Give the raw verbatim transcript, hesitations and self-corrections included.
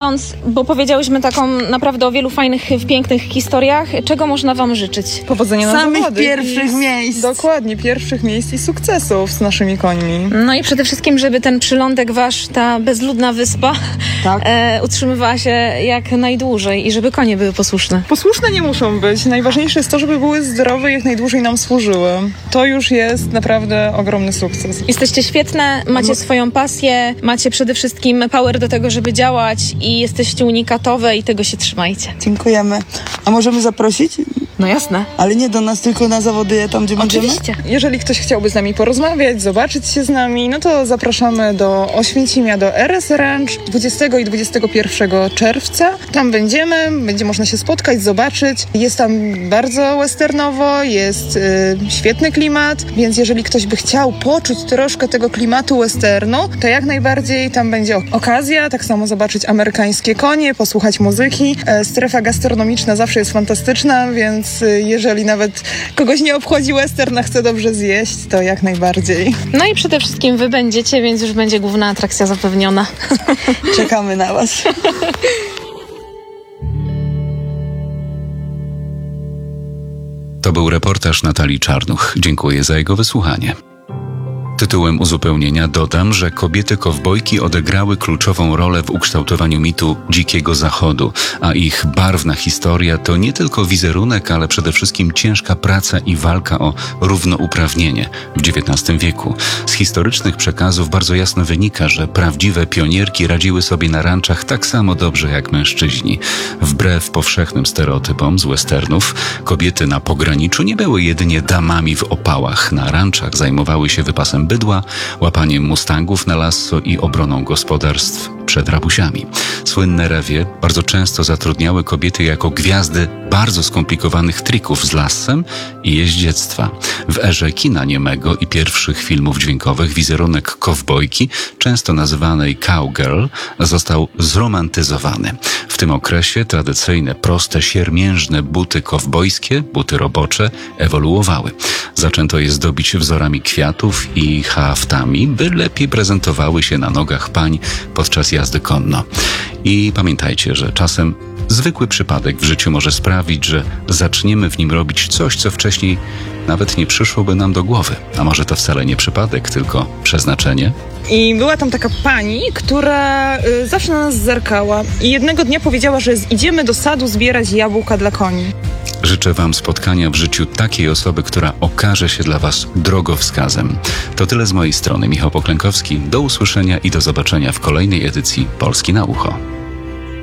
kończąc, bo powiedziałyśmy taką naprawdę o wielu fajnych, pięknych historiach, czego można wam życzyć? Powodzenia na Samych zawody. pierwszych I, miejsc. Dokładnie, pierwszych miejsc i sukcesów z naszymi końmi. No i przede wszystkim, żeby ten przylądek wasz, ta bezludna wyspa, Tak. e, utrzymywała się jak najdłużej i żeby konie były posłuszne. Posłuszne nie muszą być. Najważniejsze jest to, żeby były zdrowe i jak najdłużej nam służyły. To już jest naprawdę ogromny sukces. Jesteście świetne, macie swoją pasję, macie przede wszystkim power do tego, żeby działać i jesteście unikatowe i tego się trzymajcie. Dziękujemy. A możemy zaprosić? No jasne. Ale nie do nas, tylko na zawody tam, gdzie będziemy? Oczywiście. Jeżeli ktoś chciałby z nami porozmawiać, zobaczyć się z nami, no to zapraszamy do Oświęcimia, do R S Ranch dwudziestego i dwudziestego pierwszego czerwca. Tam będziemy, będzie można się spotkać, zobaczyć. Jest tam bardzo westernowo, jest y, świetny klimat, więc jeżeli ktoś by chciał poczuć troszkę tego klimatu westernu, to jak najbardziej tam będzie okazja, tak samo zobaczyć amerykańskie konie, posłuchać muzyki. E, strefa gastronomiczna zawsze jest fantastyczna, więc y, jeżeli nawet kogoś nie obchodzi western, a chce dobrze zjeść, to jak najbardziej. No i przede wszystkim wy będziecie, więc już będzie główna atrakcja zapewniona. Czekamy na was. To był reportaż Natalii Czarnuch. Dziękuję za jego wysłuchanie. Tytułem uzupełnienia dodam, że kobiety kowbojki odegrały kluczową rolę w ukształtowaniu mitu Dzikiego Zachodu, a ich barwna historia to nie tylko wizerunek, ale przede wszystkim ciężka praca i walka o równouprawnienie w dziewiętnastym wieku. Z historycznych przekazów bardzo jasno wynika, że prawdziwe pionierki radziły sobie na ranczach tak samo dobrze jak mężczyźni. Wbrew powszechnym stereotypom z westernów, kobiety na pograniczu nie były jedynie damami w opałach. Na ranczach zajmowały się wypasem bydła, łapaniem mustangów na lasso i obroną gospodarstw przed rabusiami. Słynne rewie bardzo często zatrudniały kobiety jako gwiazdy bardzo skomplikowanych trików z lassem i jeździectwa. W erze kina niemego i pierwszych filmów dźwiękowych wizerunek kowbojki, często nazywanej cowgirl, został zromantyzowany. W tym okresie tradycyjne, proste, siermiężne buty kowbojskie, buty robocze, ewoluowały. Zaczęto je zdobić wzorami kwiatów i haftami, by lepiej prezentowały się na nogach pań podczas jazdy konno. I pamiętajcie, że czasem zwykły przypadek w życiu może sprawić, że zaczniemy w nim robić coś, co wcześniej nawet nie przyszłoby nam do głowy. A może to wcale nie przypadek, tylko przeznaczenie? I była tam taka pani, która y, zawsze na nas zerkała i jednego dnia powiedziała, że idziemy do sadu zbierać jabłka dla koni. Życzę wam spotkania w życiu takiej osoby, która okaże się dla was drogowskazem. To tyle z mojej strony. Michał Poklękowski. Do usłyszenia i do zobaczenia w kolejnej edycji Polski na ucho.